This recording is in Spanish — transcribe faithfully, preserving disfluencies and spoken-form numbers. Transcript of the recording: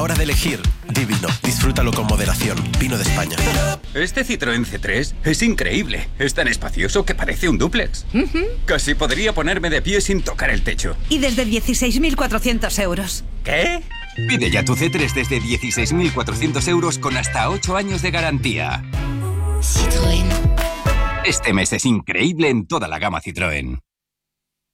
Hora de elegir. Divino. Disfrútalo con moderación. Vino de España. Este Citroën C tres es increíble. Es tan espacioso que parece un dúplex. Uh-huh. Casi podría ponerme de pie sin tocar el techo. Y desde dieciséis mil cuatrocientos euros. ¿Qué? Pide ya tu C tres desde dieciséis mil cuatrocientos euros con hasta ocho años de garantía. Citroën. Este mes es increíble en toda la gama Citroën.